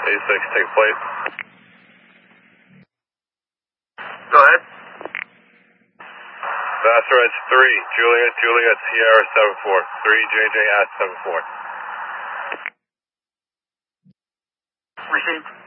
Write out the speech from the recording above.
A6, take place. Go ahead. Vassarets 3, Juliet, Sierra 74, 3 JJ at 74. Received.